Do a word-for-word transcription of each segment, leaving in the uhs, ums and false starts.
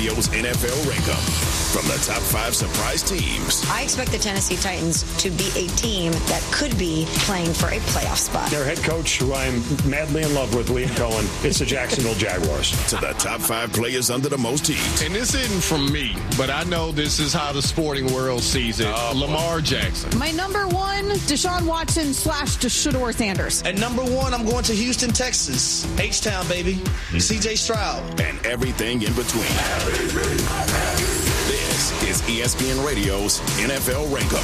Radio's N F L Rank-Em. From the top five surprise teams. I expect the Tennessee Titans to be a team that could be playing for a playoff spot. Their head coach, who I'm madly in love with, Liam Cohen, it's the Jacksonville Jaguars. To the top five players under the most heat. And this isn't from me, but I know this is how the sporting world sees it. Oh, Lamar Jackson. My number one, Deshaun Watson slash Shedeur Sanders. At number one, I'm going to Houston, Texas. H-Town, baby. C J Stroud. And everything in between. This is E S P N Radio's N F L Rank-Em.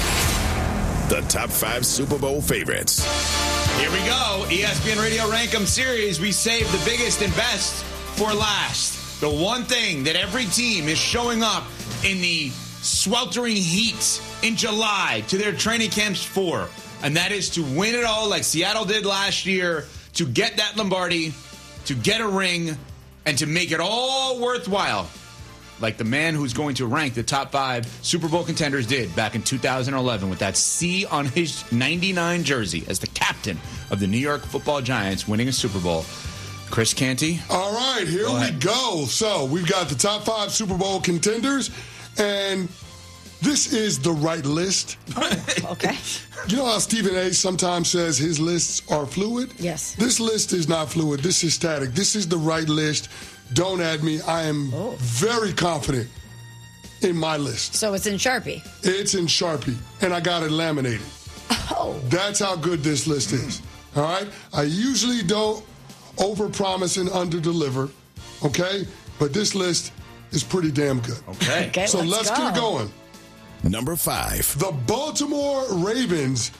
The top five Super Bowl favorites. Here we go. E S P N Radio Rank-Em series. We save the biggest and best for last. The one thing that every team is showing up in the sweltering heat in July to their training camps for, and that is to win it all like Seattle did last year, to get that Lombardi, to get a ring, and to make it all worthwhile, like the man who's going to rank the top five Super Bowl contenders did back in two thousand eleven with that C on his ninety-nine jersey as the captain of the New York Football Giants winning a Super Bowl. Chris Canty. All right, here Go we ahead. go. So we've got the top five Super Bowl contenders, and this is the right list. Oh, okay. You know how Stephen A. sometimes says his lists are fluid? Yes. This list is not fluid. This is static. This is the right list. Don't add me. I am Oh. very confident in my list. So it's in Sharpie. It's in Sharpie, and I got it laminated. Oh. That's how good this list is. All right? I usually don't overpromise and underdeliver, okay? But this list is pretty damn good. Okay. Okay, So let's let's go. get going. Number five. The Baltimore Ravens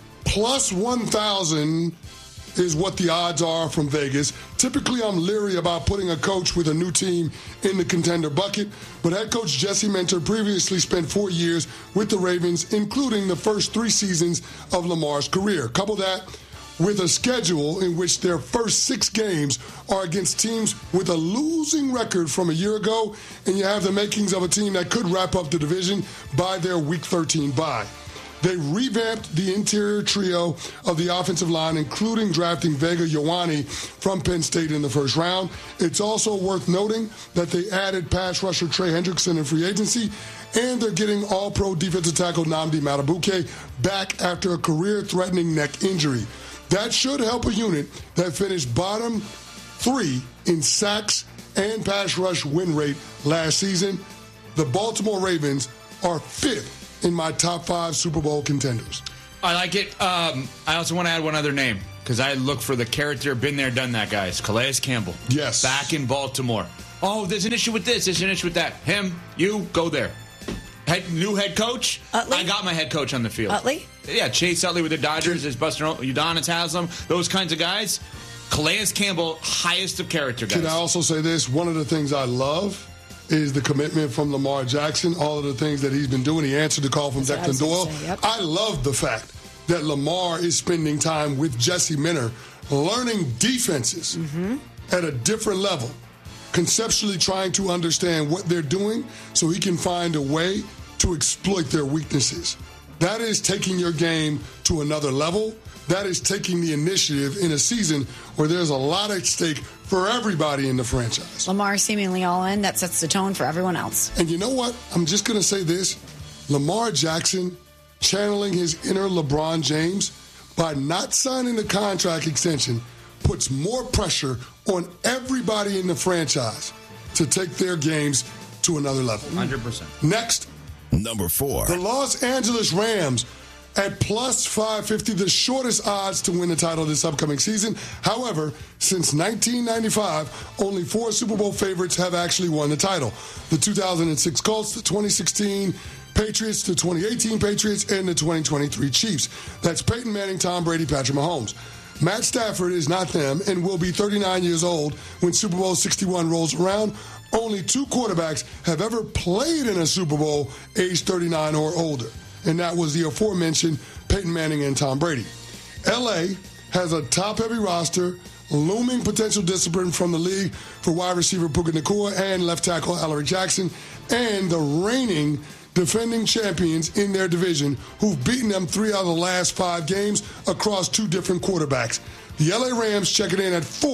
plus one thousand is what the odds are from Vegas. Typically, I'm leery about putting a coach with a new team in the contender bucket, but head coach Jesse Minter previously spent four years with the Ravens, including the first three seasons of Lamar's career. Couple that with a schedule in which their first six games are against teams with a losing record from a year ago, and you have the makings of a team that could wrap up the division by their Week thirteen bye. They revamped the interior trio of the offensive line, including drafting Vega Ioane from Penn State in the first round. It's also worth noting that they added pass rusher Trey Hendrickson in free agency, and they're getting all-pro defensive tackle Nnamdi Madubuike back after a career-threatening neck injury. That should help a unit that finished bottom three in sacks and pass rush win rate last season. The Baltimore Ravens are fifth in my top five Super Bowl contenders. I like it. Um, I also want to add one other name because I look for the character, been there, done that, guys. Calais Campbell. Yes. Back in Baltimore. Oh, there's an issue with this. There's an issue with that. Him, you, go there. Head, new head coach. Utley? I got my head coach on the field. Utley? Yeah, Chase Utley with the Dodgers. There's Buster Udonis Haslam. Those kinds of guys. Calais Campbell, highest of character guys. Can I also say this? One of the things I love is the commitment from Lamar Jackson, all of the things that he's been doing. He answered the call from That's what I Declan was gonna Doyle. say, yep. I love the fact that Lamar is spending time with Jesse Minter, learning defenses Mm-hmm. at a different level, conceptually trying to understand what they're doing so he can find a way to exploit their weaknesses. That is taking your game to another level. That is taking the initiative in a season where there's a lot at stake for everybody in the franchise. Lamar seemingly all in. That sets the tone for everyone else. And you know what? I'm just going to say this. Lamar Jackson channeling his inner LeBron James by not signing the contract extension puts more pressure on everybody in the franchise to take their games to another level. one hundred percent. Next, Number four. the Los Angeles Rams at plus five fifty, the shortest odds to win the title this upcoming season. However, since nineteen ninety-five, only four Super Bowl favorites have actually won the title. The two thousand six Colts, the twenty sixteen Patriots, the twenty eighteen Patriots, and the twenty twenty-three Chiefs. That's Peyton Manning, Tom Brady, Patrick Mahomes. Matt Stafford is not them and will be thirty-nine years old when Super Bowl sixty-one rolls around. Only two quarterbacks have ever played in a Super Bowl age thirty-nine or older, and that was the aforementioned Peyton Manning and Tom Brady. L A has a top-heavy roster, looming potential discipline from the league for wide receiver Puka Nacua and left tackle Alaric Jackson, and the reigning defending champions in their division who've beaten them three out of the last five games across two different quarterbacks. The L A Rams checking in at fourth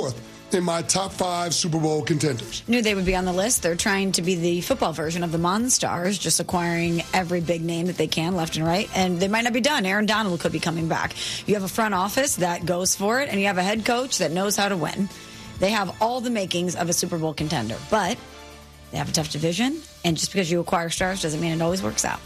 in my top five Super Bowl contenders. Knew they would be on the list. They're trying to be the football version of the Monstars, just acquiring every big name that they can left and right. And they might not be done. Aaron Donald could be coming back. You have a front office that goes for it, and you have a head coach that knows how to win. They have all the makings of a Super Bowl contender, but they have a tough division. And just because you acquire stars doesn't mean it always works out.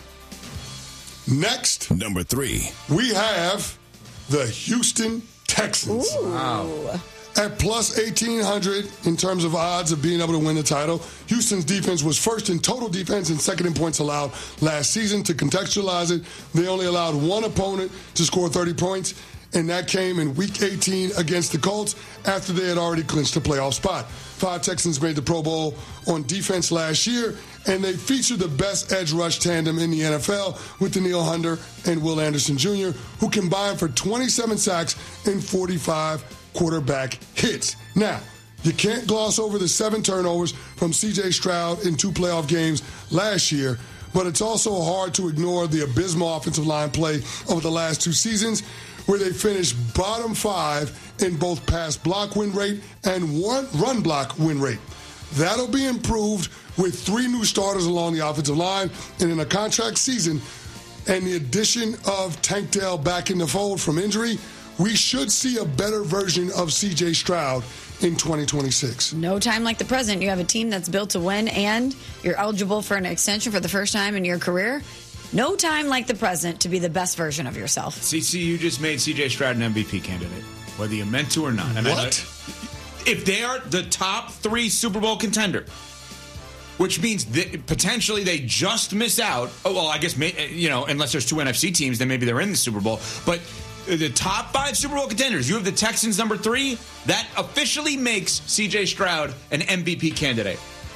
Next, number three, we have the Houston Texans. Ooh. Wow. At plus eighteen hundred in terms of odds of being able to win the title, Houston's defense was first in total defense and second in points allowed last season. To contextualize it, they only allowed one opponent to score thirty points, and that came in Week eighteen against the Colts after they had already clinched a playoff spot. Five Texans made the Pro Bowl on defense last year, and they featured the best edge rush tandem in the N F L with Danielle Hunter and Will Anderson Junior, who combined for twenty-seven sacks and forty-five quarterback hits. Now, you can't gloss over the seven turnovers from C J Stroud in two playoff games last year, but it's also hard to ignore the abysmal offensive line play over the last two seasons, where they finished bottom five in both pass block win rate and one run block win rate. That'll be improved with three new starters along the offensive line and in a contract season, and the addition of Tank Dell back in the fold from injury. We should see a better version of C J Stroud in twenty twenty-six. No time like the present. You have a team that's built to win, and you're eligible for an extension for the first time in your career. No time like the present to be the best version of yourself. C C, you just made C J Stroud an M V P candidate, whether you meant to or not. And what? I, if they are the top three Super Bowl contender, which means that potentially they just miss out. Oh, well, I guess, you know, unless there's two N F C teams, then maybe they're in the Super Bowl. But the top five Super Bowl contenders, you have the Texans number three. That officially makes C J Stroud an M V P candidate.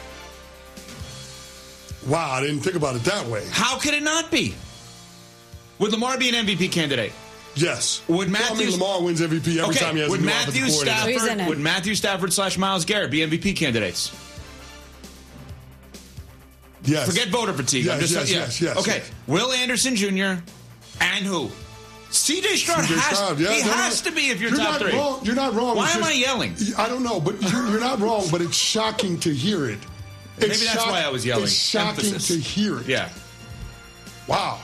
Wow, I didn't think about it that way. How could it not be? Would Lamar be an M V P candidate? Yes. Would Matthew? Well, I mean, Lamar wins M V P every okay. time he has would a new Matthew offensive coordinator. Stafford? Would Matthew Stafford slash Myles Garrett be M V P candidates? Yes. Forget voter fatigue. Yes, I'm just, yes, yeah. yes, yes. Okay. Yes. Will Anderson Junior and who? C J Stroud C J has, Stroud, yeah, he no, has no. to be if you're, you're top not three. Wrong. You're not wrong. Why it's am just, I yelling? I don't know, but you're, you're not wrong, but it's shocking to hear it. It's Maybe that's shock, why I was yelling. It's shocking Emphasis. to hear it. Yeah. Wow.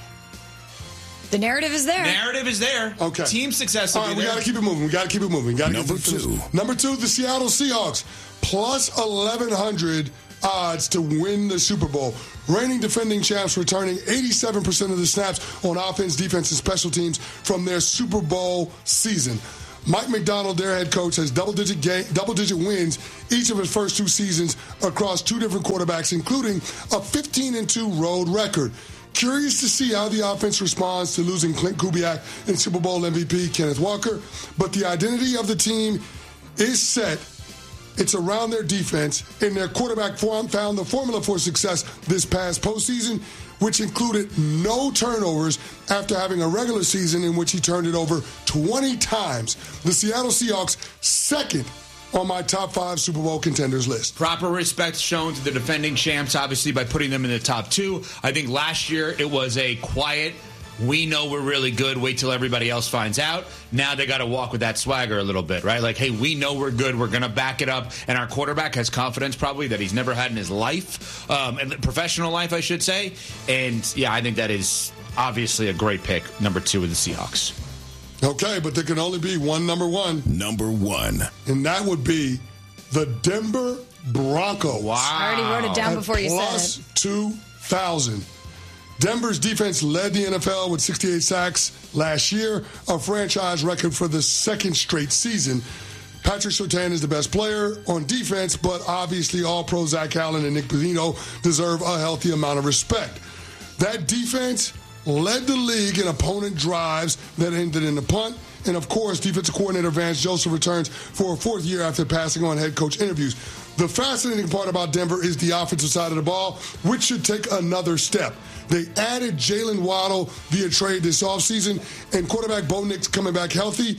The narrative is there. Narrative is there. Okay. Team success will All right, be we there. got to keep it moving. We got to keep it moving. Gotta Number get to two. Number two, the Seattle Seahawks. Plus eleven hundred odds to win the Super Bowl. Reigning defending champs returning eighty-seven percent of the snaps on offense, defense, and special teams from their Super Bowl season. Mike McDonald, their head coach, has double-digit game, double-digit wins each of his first two seasons across two different quarterbacks, including a fifteen and two road record. Curious to see how the offense responds to losing Clint Kubiak and Super Bowl M V P Kenneth Walker, but the identity of the team is set. It's around their defense, and their quarterback found the formula for success this past postseason, which included no turnovers after having a regular season in which he turned it over twenty times. The Seattle Seahawks, second on my top five Super Bowl contenders list. Proper respect shown to the defending champs, obviously, by putting them in the top two. I think last year it was a quiet, we know we're really good, wait till everybody else finds out. Now they got to walk with that swagger a little bit, right? Like, hey, we know we're good, we're going to back it up. And our quarterback has confidence probably that he's never had in his life, um, and professional life, I should say. And, yeah, I think that is obviously a great pick, number two with the Seahawks. Okay, but there can only be one number one. Number one. And that would be the Denver Broncos. Wow. I already wrote it down At before you plus said it. two thousand. Denver's defense led the N F L with sixty-eight sacks last year, a franchise record for the second straight season. Patrick Surtain is the best player on defense, but obviously all-pro Zach Allen and Nick Bozzino deserve a healthy amount of respect. That defense led the league in opponent drives that ended in a punt. And, of course, defensive coordinator Vance Joseph returns for a fourth year after passing on head coach interviews. The fascinating part about Denver is the offensive side of the ball, which should take another step. They added Jalen Waddle via trade this offseason, and quarterback Bo Nix coming back healthy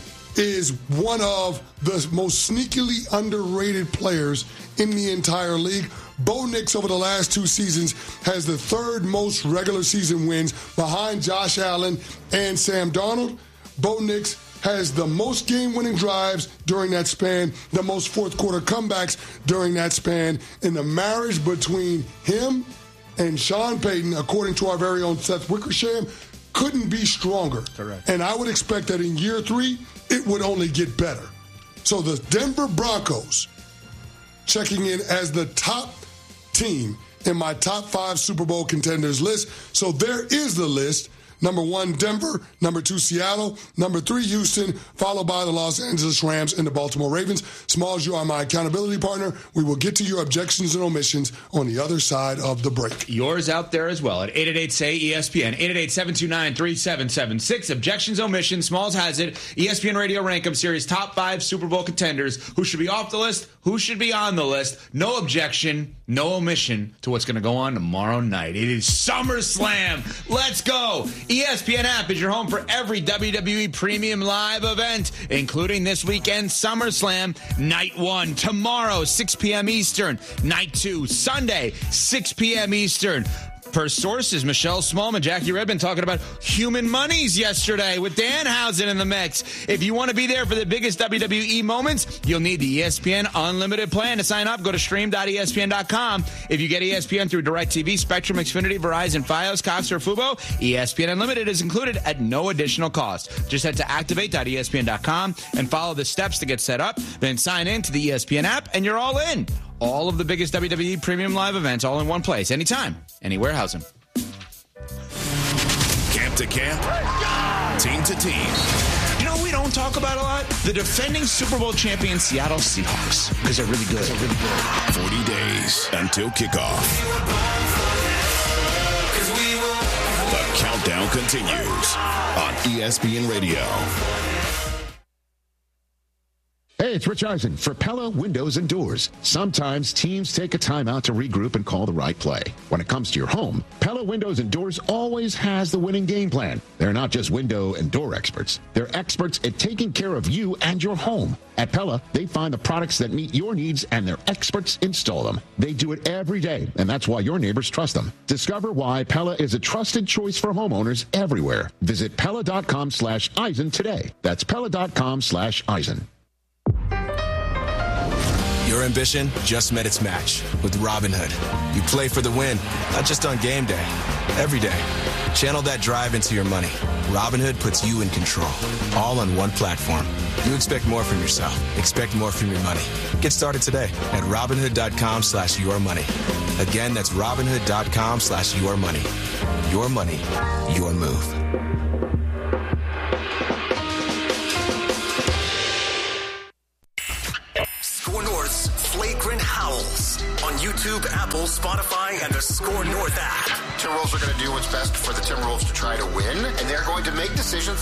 is one of the most sneakily underrated players in the entire league. Bo Nix over the last two seasons has the third most regular season wins behind Josh Allen and Sam Darnold. Bo Nix has the most game-winning drives during that span, the most fourth-quarter comebacks during that span, and the marriage between him and Sean Payton, according to our very own Seth Wickersham, couldn't be stronger. Correct. And I would expect that in year three, it would only get better. So the Denver Broncos checking in as the top team in my top five Super Bowl contenders list. So there is the list. Number one, Denver. Number two, Seattle. Number three, Houston, followed by the Los Angeles Rams and the Baltimore Ravens. Smalls, you are my accountability partner. We will get to your objections and omissions on the other side of the break. Yours out there as well at eight eight eight, S A Y, E S P N, eight eight eight, seven two nine, three seven seven six. Objections, omissions. Smalls has it. E S P N Radio Rankum Series top five Super Bowl contenders. Who should be off the list? Who should be on the list? No objection, no omission to what's going to go on tomorrow night. It is SummerSlam. Let's go. E S P N app is your home for every W W E Premium Live event, including this weekend SummerSlam Night one. Tomorrow, six p.m. Eastern. Night two, Sunday, six p.m. Eastern. Per sources, Michelle Smallman, Jackie Redmond talking about human monies yesterday with Danhausen in the mix. If you want to be there for the biggest W W E moments, you'll need the E S P N Unlimited plan. To sign up, go to stream dot E S P N dot com. If you get E S P N through DirecTV, Spectrum, Xfinity, Verizon, Fios, Cox, or Fubo, E S P N Unlimited is included at no additional cost. Just head to activate dot E S P N dot com and follow the steps to get set up. Then sign in to the E S P N app, and you're all in. All of the biggest W W E Premium Live events all in one place, anytime, anywhere, housing. Camp to camp, team to team. You know what we don't talk about a lot? The defending Super Bowl champion Seattle Seahawks, because they're really good. They're really good. forty days until kickoff. The countdown continues on E S P N Radio. Hey, it's Rich Eisen for Pella Windows and Doors. Sometimes teams take a timeout to regroup and call the right play. When it comes to your home, Pella Windows and Doors always has the winning game plan. They're not just window and door experts. They're experts at taking care of you and your home. At Pella, they find the products that meet your needs and their experts install them. They do it every day, and that's why your neighbors trust them. Discover why Pella is a trusted choice for homeowners everywhere. Visit Pella.com slash Eisen today. That's Pella.com slash Eisen. Your ambition just met its match with Robinhood. You play for the win, not just on game day, every day. Channel that drive into your money. Robinhood puts you in control, all on one platform. You expect more from yourself. Expect more from your money. Get started today at Robinhood.com slash your money. Again, that's Robinhood.com slash your money. Your money, your move. Score North's Flagrant Howls on YouTube, Apple, Spotify, and the Score North app. Timberwolves are going to do what's best for the Timberwolves to try to win, and they're going to make decisions